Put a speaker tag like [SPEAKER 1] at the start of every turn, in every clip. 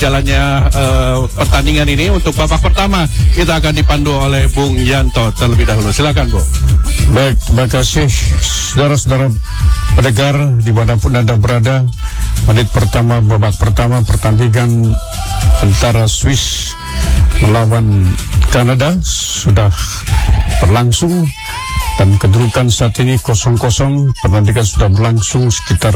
[SPEAKER 1] jalannya pertandingan ini. Untuk babak pertama kita akan dipandu oleh Bung Yanto terlebih dahulu. Silakan, Bu.
[SPEAKER 2] Baik, terima kasih saudara-saudara pendengar dimanapun Anda berada. Menit pertama, babak pertama pertandingan antara Swiss melawan Kanada sudah berlangsung dan kedudukan saat ini 0-0. Pertandingan sudah berlangsung sekitar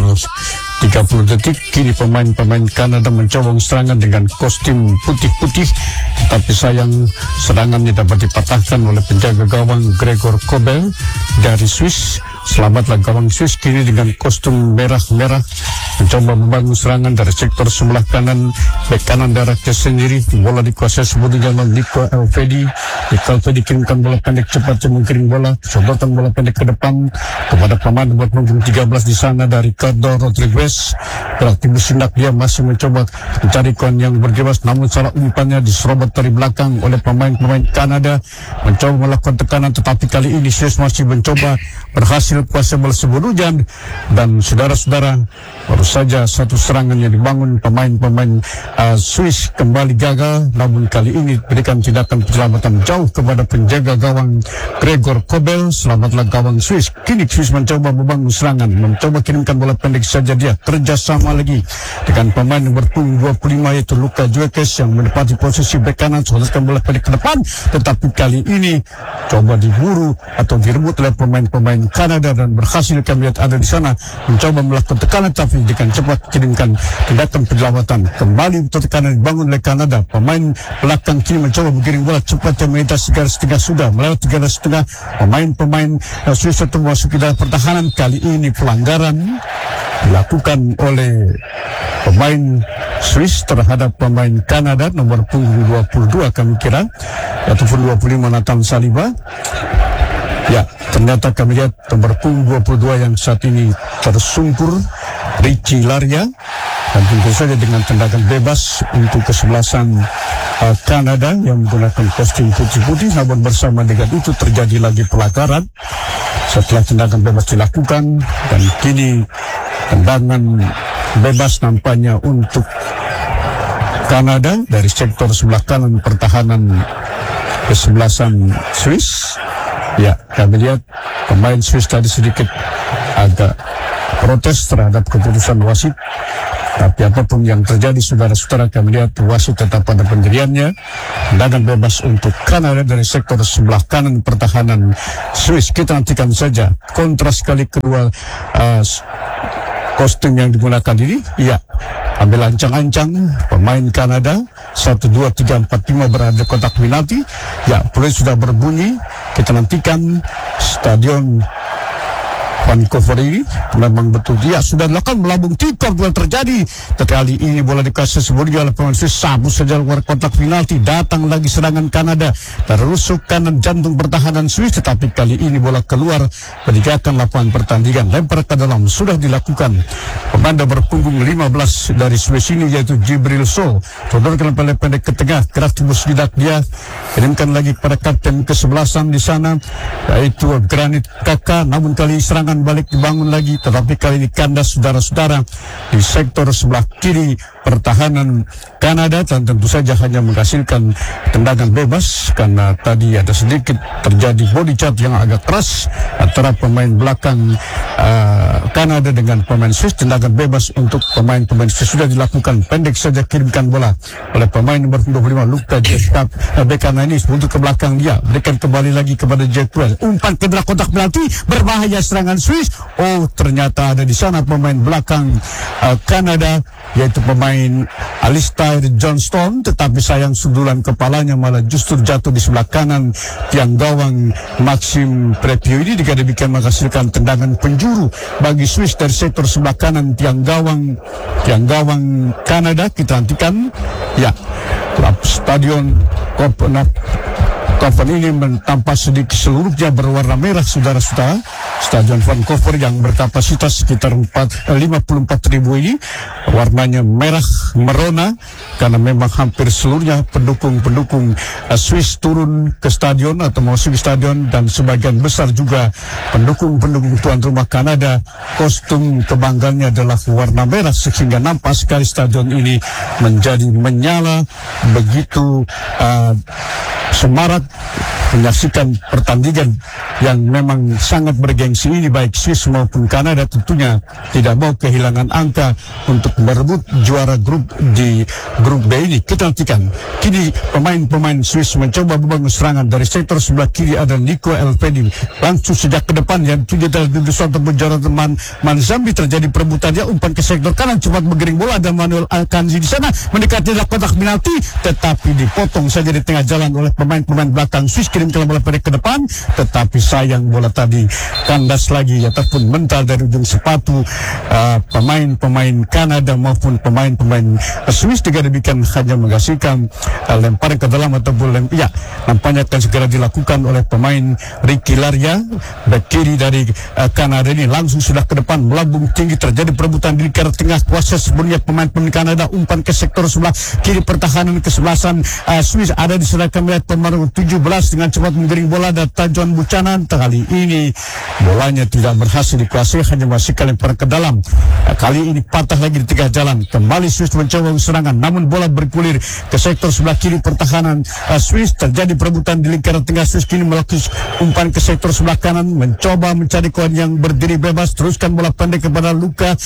[SPEAKER 2] 30 detik. Kini pemain-pemain Kanada mencoba serangan dengan kostum putih-putih, tapi sayang serangannya dapat dipatahkan oleh penjaga gawang Gregor Kobel dari Swiss. Selamatlah gawang Swiss kini dengan kostum merah-merah mencoba membangun serangan dari sektor sebelah kanan. Bek kanan daratnya sendiri, bola dikuasai sebelumnya oleh Nico Elvedi. Nico Elvedi kirimkan bola pendek cepat, mengkirim bola, sodotan bola pendek ke depan kepada pemain nomor punggung 13 di sana dari Ricardo Rodriguez. Berarti bersindak, dia masih mencoba mencari kawan yang berjebas, namun salah umpannya diserobot dari belakang oleh pemain-pemain Kanada. Mencoba melakukan tekanan, tetapi kali ini Swiss masih mencoba berhasil kuasa bola sebelumnya. Dan saudara-saudara, baru saja satu serangan yang dibangun pemain-pemain Swiss kembali gagal, namun kali ini berikan tindakan penyelamatan jauh kepada penjaga gawang Gregor Kobel. Selamatlah gawang Swiss. Kini Swiss mencoba membangun serangan, mencoba kirimkan bola pendek saja. Dia kerjasama lagi dengan pemain nomor 25 yaitu Luka Juekes yang menepati posisi bek kanan, sodorkan bola pendek ke depan, tetapi kali ini coba diburu atau direbut oleh pemain-pemain Kanada dan berhasil kami lihat ada di sana mencoba melakukan tekanan, tapi dengan cepat kirimkan tindakan penyelamatan. Kembali tekanan dibangun oleh Kanada. Pemain belakang kini mencoba mengirim bola cepat yang melintas garis tengah, sudah melewati garis tengah. Pemain-pemain Swiss itu masuk ke dalam pertahanan. Kali ini pelanggaran dilakukan oleh pemain Swiss terhadap pemain Kanada nomor punggung 22 kami kira, ataupun 25 Nathan Saliba. Ya, ternyata kami lihat nomor punggung 22 yang saat ini tersungkur, Richie Laria, dan tentu saja dengan tendangan bebas untuk kesebelasan Kanada yang menggunakan kostum putih-putih. Namun bersama dengan itu terjadi lagi pelanggaran setelah tendangan bebas dilakukan, dan kini tendangan bebas nampaknya untuk Kanada dari sektor sebelah kanan pertahanan kesebelasan Swiss. Ya, kami lihat pemain Swiss tadi sedikit agak protes terhadap keputusan wasit. Tapi apapun yang terjadi, saudara-saudara, kami lihat wasit tetap pada pendiriannya. Tendangan bebas untuk Kanada dari sektor sebelah kanan pertahanan Swiss. Kita nantikan saja kontras kali kedua kostum yang digunakan ini. Ya, ambil ancang-ancang pemain Kanada. 1, 2, 3, 4, 5 berada di kotak penalti. Ya, peluit sudah berbunyi. Kita nantikan stadion Vancouver ini memang betul dia sudah dilakukan melambung tikar bola terjadi. Kali ini bola dikasih sebelumnya oleh pemain Swiss, sabu saja luar kotak penalti. Datang lagi serangan Kanada, terusuk kanan jantung pertahanan Swiss, tetapi kali ini bola keluar meninggalkan lapangan pertandingan. Lempar ke dalam sudah dilakukan pemain berpunggung 15 dari Swiss ini yaitu Jibril So. Sodorkan bola pendek ke tengah, gerak tembus jidat dia, kirimkan lagi pada kapten kesebelasan di sana yaitu Granit Xhaka. Namun kali serangan balik dibangun lagi, tetapi kali ini kandas, saudara-saudara, di sektor sebelah kiri pertahanan Kanada, dan tentu saja hanya menghasilkan tendangan bebas karena tadi ada sedikit terjadi body charge yang agak keras antara pemain belakang Kanada dengan pemain Swiss. Tendangan bebas untuk pemain-pemain Swiss sudah dilakukan, pendek saja kirimkan bola oleh pemain nomor 25 Luka Juekes. Bek kanan ini untuk ke belakang dia, berikan kembali lagi kepada Juekes, umpan ke dalam kotak penalti, berbahaya serangan Swiss. Oh, ternyata ada di sana pemain belakang Kanada yaitu pemain Alistair Johnston, tetapi sayang sundulan kepalanya malah justru jatuh di sebelah kanan tiang gawang Maxim Prepio ini. Jika demikian menghasilkan tendangan penjuru bagi Swiss dari sektor sebelah kanan tiang gawang Kanada. Kita nantikan ya, stadion Papan ini tampak sedikit seluruhnya berwarna merah, saudara-saudara. Stadion Vancouver yang berkapasitas sekitar 54.000 ini warnanya merah merona karena memang hampir seluruhnya pendukung Swiss turun ke stadion atau masuk ke stadion, dan sebagian besar juga pendukung tuan rumah Kanada kostum kebanggaannya adalah warna merah, sehingga nampak sekali stadion ini menjadi menyala begitu semarak menyaksikan pertandingan yang memang sangat bergengsi ini. Baik Swiss maupun Kanada tentunya tidak mau kehilangan angka untuk merebut juara grup di grup B ini. Kita nantikan kini pemain Swiss mencoba membangun serangan dari sektor sebelah kiri. Ada Nico Elvedi langsung sejak ke depan yang tujuh dari suatu penjara teman Manzambi. Terjadi perebutan, dia umpan ke sektor kanan, cepat menggiring bola, dan Manuel Akanji di sana mendekati kotak penalti, tetapi dipotong saja di tengah jalan oleh pemain belakang Swiss. Kirimkan bola pendek ke depan, tetapi sayang bola tadi kandas lagi ataupun mental dari ujung sepatu pemain Kanada maupun pemain Swiss. Tidak demikian hanya menghasilkan lemparan ke dalam ataupun nampaknya akan segera dilakukan oleh pemain Ricky Laria, back kiri dari Kanada ini langsung sudah ke depan melambung tinggi. Terjadi perebutan di lingkar tengah, kuasa sebenarnya pemain Kanada, umpan ke sektor sebelah kiri pertahanan kesebelasan Swiss ada diserahkan oleh pemain 17 dengan cepat menggiring bola, dan Tajuan Buchanan kali ini bolanya tidak berhasil dikuasai, hanya masih lempar ke dalam. Kali ini patah lagi di tengah jalan. Kembali Swiss mencoba serangan, namun bola bergulir ke sektor sebelah kiri pertahanan Swiss. Terjadi perebutan di lingkaran tengah. Swiss kini melakukan umpan ke sektor sebelah kanan, mencoba mencari kawan yang berdiri bebas. Teruskan bola pendek kepada Luka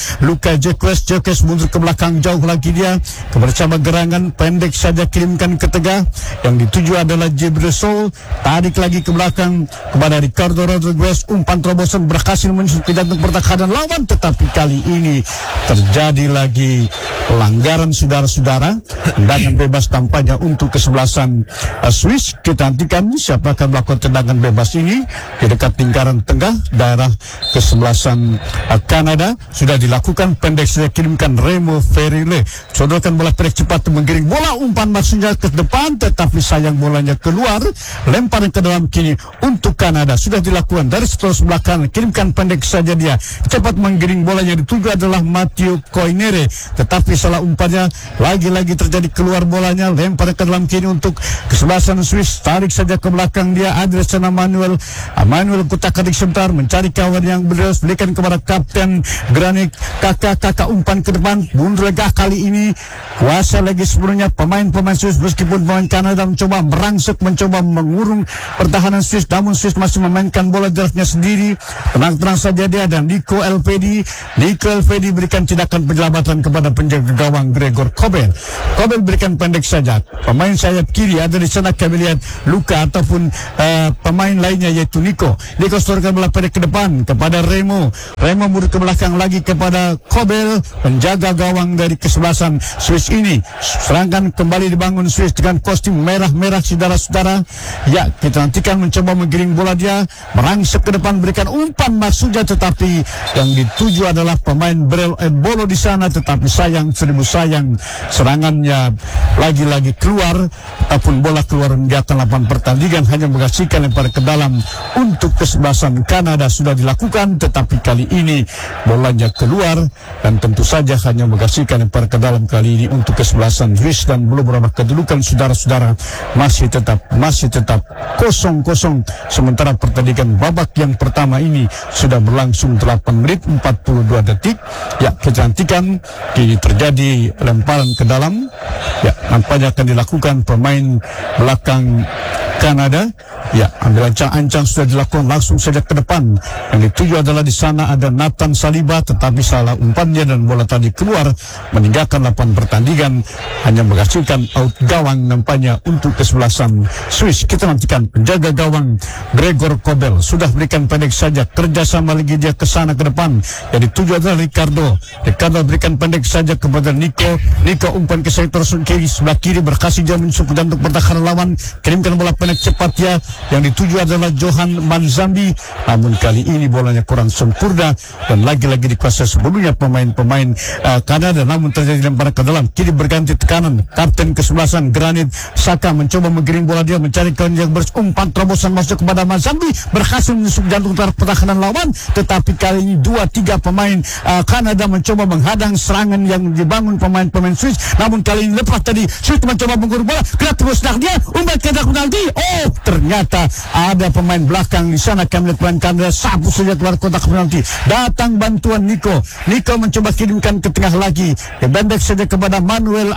[SPEAKER 2] Jekes mundur ke belakang jauh lagi, dia bersama gerangan pendek saja kirimkan ke tengah. Yang dituju adalah Jibril Sol, tarik lagi ke belakang kepada Ricardo Rodriguez. Umpan terobosan berhasil menyusul ke jantung pertahanan lawan, tetapi kali ini terjadi lagi pelanggaran, saudara-saudara. Tendangan bebas tampaknya untuk kesebelasan Swiss. Kita nantikan siapa akan melakukan tendangan bebas ini di dekat lingkaran tengah daerah kesebelasan Kanada. Sudah dilakukan, pendek saya kirimkan Remo Ferile, sodorkan bola pendek cepat menggiring bola, umpan maksudnya ke depan, tetapi sayang bolanya keluar. Lemparan ke dalam kini untuk Kanada sudah dilakukan dari sebelah kanan, kirimkan pendek saja, dia cepat menggiring bolanya. Dituju adalah Matthew Koinere, tetapi salah umpannya, lagi-lagi terjadi keluar bolanya. Lemparan ke dalam kini untuk kesebelasan Swiss, tarik saja ke belakang, dia ada sana Manuel kutak-katik sebentar mencari kawan yang berdiri, berikan kepada Kapten Granik kakak umpan ke depan, mundur lagi. Kali ini kuasa lagi sebelumnya pemain Swiss, meskipun pemain Kanada mencoba merangsek, mencoba mengurung pertahanan Swiss, namun Swiss masih memainkan bola jaraknya sendiri. Tenang saja dia, dan Nico Elvedi berikan tindakan penyelamatan kepada penjaga gawang Gregor Kobel berikan pendek saja. Pemain sayap kiri ada di sana, kami lihat Luka ataupun pemain lainnya yaitu Nico sodorkan bola pendek ke depan kepada Remo mundur ke belakang lagi kepada Kobel, penjaga gawang dari kesebelasan Swiss ini. Serangan kembali dibangun Swiss dengan kostum merah-merah, saudara-saudara. Ya, kita nantikan mencoba menggiring bola, dia merangsek ke depan, berikan umpan maksudnya, tetapi yang dituju adalah pemain Brel Bolo di sana, tetapi sayang serangannya lagi-lagi keluar, ataupun bola keluar meninggalkan lapangan pertandingan, hanya menghasilkan lempar ke dalam untuk kesebelasan Kanada. Sudah dilakukan, tetapi kali ini bolanya keluar, dan tentu saja hanya menghasilkan lempar ke dalam kali ini untuk kesebelasan Swiss. Dan belum berubah kedudukan, saudara-saudara, masih tetap 0-0. Sementara pertandingan babak yang pertama ini sudah berlangsung 8 menit 42 detik. Ya, kita nantikan kini terjadi lemparan ke dalam. Ya, nampaknya akan dilakukan pemain belakang Kanada. Ya, ambil ancang sudah dilakukan langsung saja ke depan. Yang dituju adalah di sana ada Nathan Saliba, tetapi salah umpannya dan bola tadi keluar meninggalkan lapangan pertandingan, hanya menghasilkan out gawang nampaknya untuk kesebelasan Swiss. Kita nantikan penjaga gawang Gregor Kobel sudah berikan pendek saja, kerjasama lagi dia ke sana ke depan. Yang dituju adalah Ricardo berikan pendek saja kepada Nico umpan ke sektor kiri sebelah kiri, berhasil dia menyusup ke jantung pertahanan lawan, kirimkan bola pendek cepat, ya yang dituju adalah Johan Manzambi, namun kali ini bolanya kurang sempurna dan lagi-lagi dikuasai sebelumnya pemain-pemain Kanada, namun terjadi lemparan ke dalam. Kini berganti tekanan kapten kesebelasan Granit Xhaka mencoba menggiring bola, dia mencari kawan yang berumpan, terobosan masuk kepada Manzambi, berhasil menusuk jantung pertahanan lawan, tetapi kali ini 2-3 pemain Kanada mencoba menghadang serangan yang dibangun pemain-pemain Swiss. Namun kali ini lepas tadi Swiss mencoba menggurung bola, terus dia umpan ke penalti. Oh, ternyata ada pemain belakang di sana. Kami lihat pemain Kanada sapu saja keluar kotak penalti. Datang bantuan Nico mencoba kirimkan ke tengah lagi, pendek saja kepada Manuel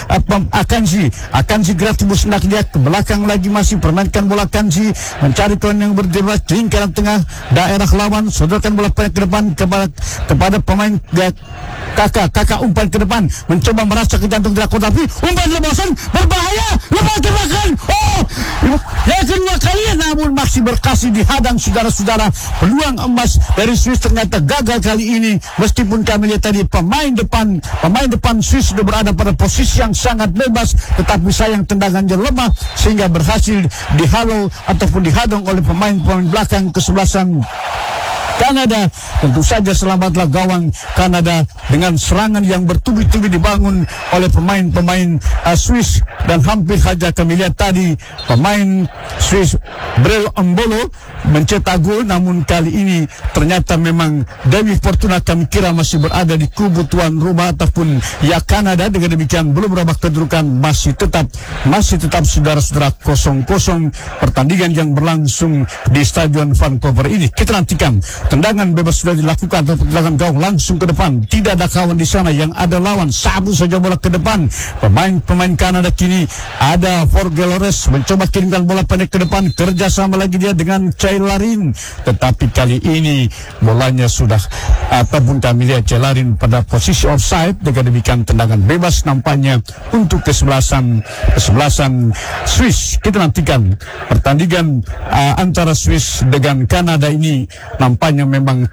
[SPEAKER 2] Akanji gratis hendak dia ke belakang lagi, masih permainkan bola. Akanji mencari kawan yang berdiri lingkaran tengah daerah lawan, sodorkan bola ke depan kepada pemain kakak umpan ke depan, mencoba merasa ke jantung Draco, tapi umpan lepasan berbahaya, lepas ke belakang. Oh, yang kedua kalinya, namun masih berkasih dihadang saudara-saudara. Peluang emas dari Swiss ternyata gagal kali ini, meskipun kami lihat tadi pemain depan Swiss sudah berada pada posisi yang sangat bebas, tetapi sayang tendangannya lemah sehingga berhasil dihalau ataupun dihadang oleh pemain-pemain belakang kesebelasan Kanada. Tentu saja selamatlah gawang Kanada dengan serangan yang bertubi-tubi dibangun oleh pemain-pemain Swiss, dan hampir saja kami lihat tadi pemain Swiss Brel Embolo mencetak gol, namun kali ini ternyata memang Dewi Fortuna kami kira masih berada di kubu tuan rumah ataupun ya Kanada. Dengan demikian belum berubah kedudukan, masih tetap saudara-saudara 0-0 pertandingan yang berlangsung di Stadion Vancouver ini. Kita nantikan tendangan bebas sudah dilakukan atau tendangan gawang langsung ke depan, tidak ada kawan di sana, yang ada lawan, sabu saja bola ke depan. Pemain Kanada kini ada Forgelores mencoba kirimkan bola pendek ke depan, kerjasama lagi dia dengan Ceylarin, tetapi kali ini bolanya sudah ataupun kami lihat Ceylarin pada posisi offside. Dengan demikian tendangan bebas nampaknya untuk kesebelasan Swiss. Kita nantikan pertandingan antara Swiss dengan Kanada ini nampaknya memang